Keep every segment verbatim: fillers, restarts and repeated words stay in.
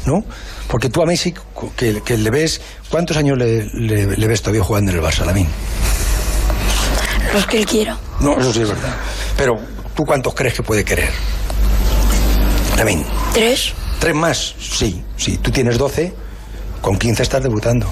¿no? Porque tú a Messi, que, que le ves... ¿Cuántos años le, le, le ves todavía jugando en el Barça, Lamine? Los que él quiera. No, eso sí es verdad. Pero, ¿tú cuántos crees que puede querer? Lamine. ¿Tres? ¿Tres más? Sí, sí. Tú tienes doce, con quince estás debutando.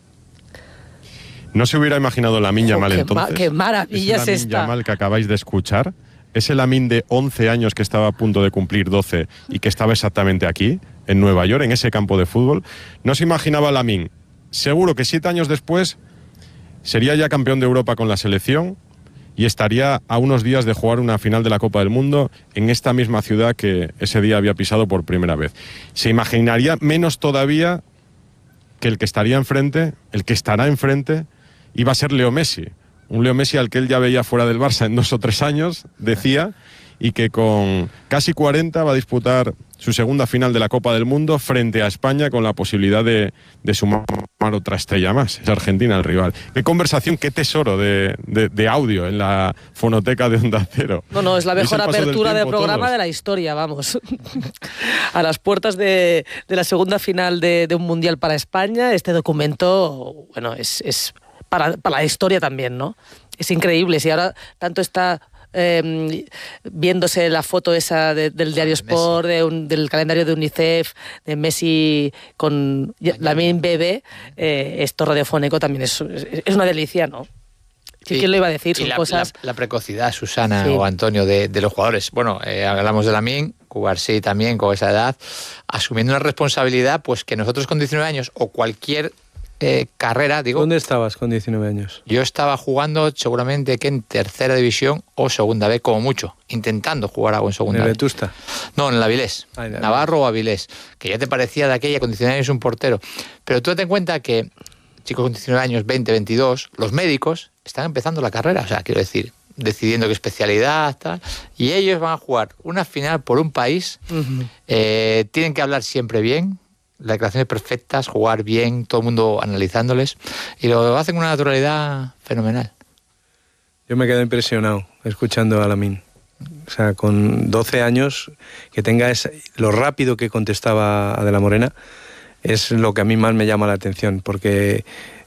No se hubiera imaginado Lamine Yamal qué entonces. Ma, ¡Qué maravilla es esta! Lamine Yamal que acabáis de escuchar, ese Lamine de once años que estaba a punto de cumplir doce y que estaba exactamente aquí, en Nueva York, en ese campo de fútbol, no se imaginaba Lamine. Seguro que siete años después sería ya campeón de Europa con la selección y estaría a unos días de jugar una final de la Copa del Mundo en esta misma ciudad que ese día había pisado por primera vez. Se imaginaría menos todavía que el que estaría enfrente, el que estará enfrente, iba a ser Leo Messi. Un Leo Messi al que él ya veía fuera del Barça en dos o tres años, decía, y que con casi cuarenta va a disputar su segunda final de la Copa del Mundo frente a España con la posibilidad de, de sumar otra estrella más. Es Argentina el rival. Qué conversación, qué tesoro de, de, de audio en la fonoteca de Onda Cero. No, no, es la mejor es apertura de programa todos. de la historia, vamos. A las puertas de, de la segunda final de, de un Mundial para España, este documento, bueno, es, es para, para la historia también, ¿no? Es increíble. Si ahora tanto está... Eh, viéndose la foto esa de, del diario Sport, de un, del calendario de UNICEF, de Messi con Lamine bebé, eh, esto radiofónico también es, es una delicia, ¿no? Sí, ¿quién lo iba a decir? Son la, cosas... la, la precocidad, Susana sí. o Antonio, de, de los jugadores. Bueno, eh, hablamos de Lamine, Cubarsí también con esa edad, asumiendo una responsabilidad pues que nosotros con diecinueve años o cualquier Eh, carrera, digo. ¿Dónde estabas con diecinueve años? Yo estaba jugando seguramente que en tercera división o segunda B como mucho, intentando jugar algo en segunda ¿En el B. Vetusta? No, en la Avilés, Ay, la Navarro o Avilés, que ya te parecía de aquella con diecinueve años un portero. Pero tú te das cuenta que chicos con diecinueve años, veinte, veintidós, los médicos están empezando la carrera, o sea, quiero decir, decidiendo qué especialidad, tal, y ellos van a jugar una final por un país, uh-huh. eh, tienen que hablar siempre bien, las declaraciones perfectas, jugar bien, todo el mundo analizándoles, y lo hacen con una naturalidad fenomenal. Yo me quedo impresionado escuchando a Lamine. O sea, con doce años, que tenga esa, lo rápido que contestaba a De la Morena, es lo que a mí más me llama la atención, porque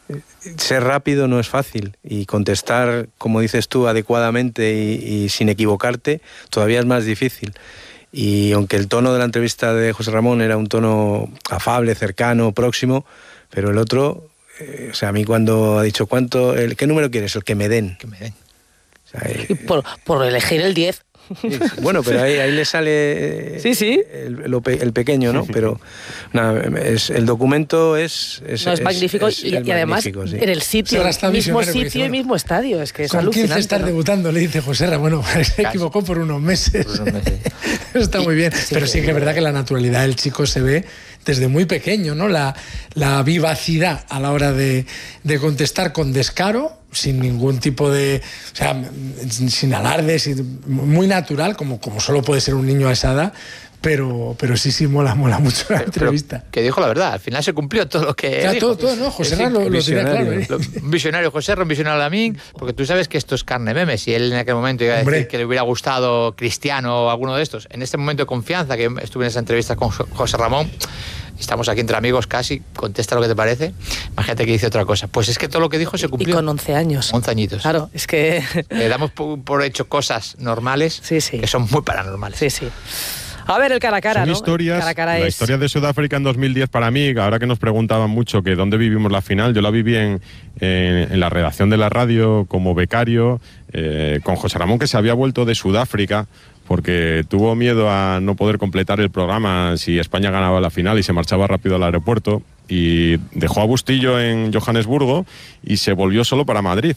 ser rápido no es fácil, y contestar, como dices tú, adecuadamente y, y sin equivocarte, todavía es más difícil. Y aunque el tono de la entrevista de José Ramón era un tono afable, cercano, próximo, pero el otro, eh, o sea, a mí cuando ha dicho cuánto, el, ¿qué número quieres? El que me den. Que me den. O sea, eh, y por, por elegir el diez. Bueno, pero ahí, ahí le sale eh, sí, sí. El, el, el pequeño, ¿no? Pero nada, es, el documento es... es no, es, es magnífico es, y, es y además magnífico, sí. en el sitio, mismo sitio y mismo estadio. Es que es con alucinante. quince estar ¿no? debutando, le dice José Ramón, bueno, se equivocó por unos meses. Por unos meses. Está muy bien. Sí, pero sí que es verdad que la naturalidad del chico se ve desde muy pequeño, ¿no? La, la vivacidad a la hora de, de contestar con descaro, sin ningún tipo de... O sea, sin alardes, muy natural, como, como solo puede ser un niño a esa edad, pero, pero sí, sí, mola, mola mucho la pero, entrevista. Pero que dijo la verdad, al final se cumplió todo lo que ya, dijo. Todo, todo, ¿no? José Ramón lo, lo tenía claro. ¿eh? Un visionario José Ramón, un visionario Lamine, porque tú sabes que esto es carne meme. Si él en aquel momento iba a Hombre. decir que le hubiera gustado Cristiano o alguno de estos, en este momento de confianza que estuve en esa entrevista con José Ramón, estamos aquí entre amigos casi, contesta lo que te parece, imagínate que dice otra cosa. Pues es que todo lo que dijo se cumplió. Y con once años. once añitos. Claro, es que... Le damos por, por hecho cosas normales sí, sí. que son muy paranormales. Sí, sí. A ver, el cara a cara, Son ¿no? historias, cara a cara la es... historia de Sudáfrica en dos mil diez para mí, ahora que nos preguntaban mucho que dónde vivimos la final, yo la viví en, en, en la redacción de la radio como becario, eh, con José Ramón, que se había vuelto de Sudáfrica, porque tuvo miedo a no poder completar el programa si España ganaba la final y se marchaba rápido al aeropuerto, y dejó a Bustillo en Johannesburgo y se volvió solo para Madrid.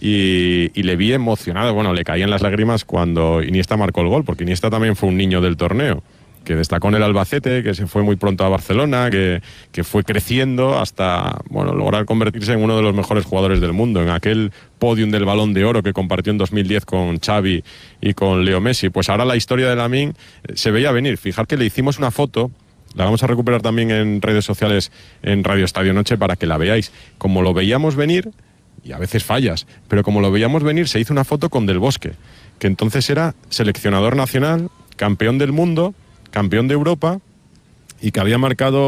Y, y le vi emocionado, bueno, le caían las lágrimas cuando Iniesta marcó el gol, porque Iniesta también fue un niño del torneo, que destacó en el Albacete, que se fue muy pronto a Barcelona, que, que fue creciendo hasta, bueno, lograr convertirse en uno de los mejores jugadores del mundo, en aquel podium del Balón de Oro que compartió en dos mil diez con Xavi y con Leo Messi. Pues ahora la historia de Lamine se veía venir. Fijar que le hicimos una foto, la vamos a recuperar también en redes sociales, en Radio Estadio Noche, para que la veáis. Como lo veíamos venir, y a veces fallas, pero como lo veíamos venir, se hizo una foto con Del Bosque, que entonces era seleccionador nacional, campeón del mundo, campeón de Europa, y que había marcado